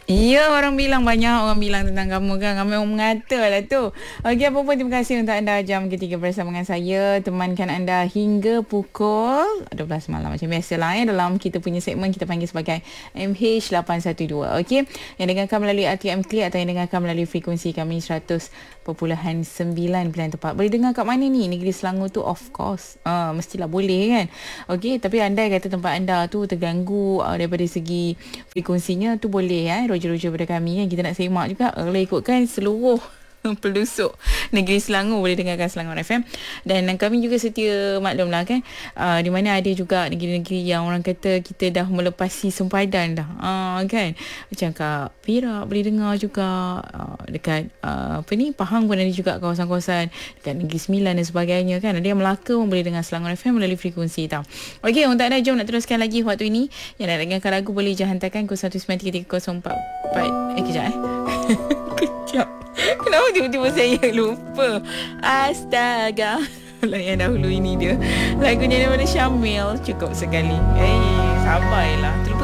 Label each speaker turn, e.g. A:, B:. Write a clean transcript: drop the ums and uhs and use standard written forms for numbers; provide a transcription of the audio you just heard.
A: Ya, orang bilang, banyak orang bilang tentang kamu kan. Ramai orang mengata lah tu. Okey, apa pun terima kasih untuk anda jam ketiga bersama dengan saya. Temankan anda hingga pukul 12 malam. Macam biasalah dalam kita punya segmen kita panggil sebagai MH812. Okey, yang dengarkan melalui RTM Klik atau yang dengarkan melalui frekuensi kami 100.9 pilihan tepat. Boleh dengar kat mana ni? Negeri Selangor tu of course. Mestilah boleh kan. Okey, tapi andai kata tempat anda tu terganggu daripada segi frekuensinya tu boleh roja-roja pada kami kan. Kita nak semak juga kalau ikutkan seluruh penduduk negeri Selangor boleh dengarkan Selangor FM. Dan kami juga setia maklumlah kan, di mana ada juga negeri-negeri yang orang kata kita dah melepasi sempadan dah, kan, macam kat Perak boleh dengar juga, dekat Pahang pun ada juga kawasan-kawasan dekat Negeri Sembilan dan sebagainya kan. Ada yang Melaka pun boleh dengar Selangor FM melalui frekuensi tau. Okey, untuk anda jom nak teruskan lagi waktu ini. Yang nak dengarkan lagu boleh je hantarkan 01933044. Kejap kejap. Kenapa tiba-tiba saya lupa? Astaga. Yang dahulu ini dia lagunya daripada Syamil. Cukup sekali. Sabarlah.